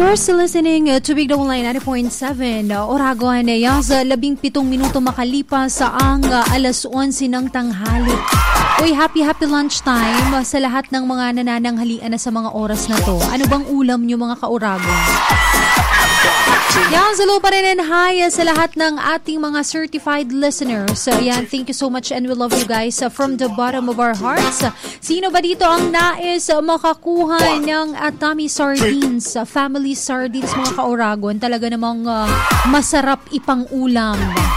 You're still listening to Big Double Line 90.7 Oragon. Sa 17 minuto makalipas sa ang alas 11 ng tanghali. Uy, happy lunchtime sa lahat ng mga nanananghalian na sa mga oras na to. Ano bang ulam nyo mga ka-Oragon? Yan, salo pa rin and hi sa lahat ng ating mga certified listeners. Yan, thank you so much and we love you guys from the bottom of our hearts. Sino ba dito ang nais makakuha ng Atami Sardines, family sardines mga ka-Oragon? Talaga namang masarap ipang ulam.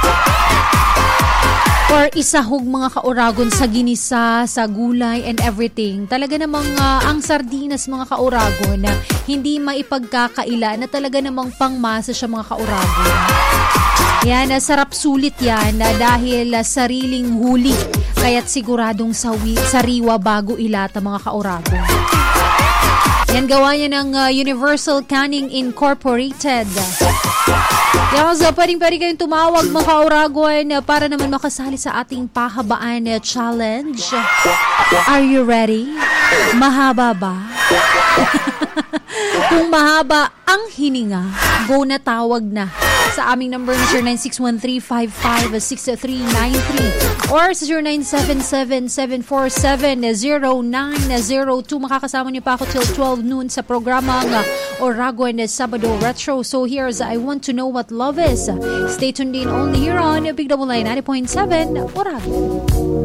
Or isahog mga ka-Oragon sa ginisa, sa gulay and everything. Talaga namang ang sardinas mga ka-Oragon hindi maipagkakaila na talaga namang pangmasa siya mga ka-Oragon. Yan, sarap sulit yan dahil sariling huli. Kaya't siguradong sariwa bago ilata mga ka-Oragon. Yan, gawa niya ng Universal Canning Incorporated. Yaza, pwede kayong tumawag mga ka-Oragon para naman makasali sa ating pahabaan challenge. Are you ready? Mahaba ba? Kung mahaba ang hininga, go na, tawag na sa aming number na 0961-355-6393 or sa 0977-747-0902. Makakasama niyo pa ako till 12 noon sa programang Oragon Sabado Retro. So here's I Want to Know What Love Is. Stay tuned in only here on Big Double Line 90.7 Oragon.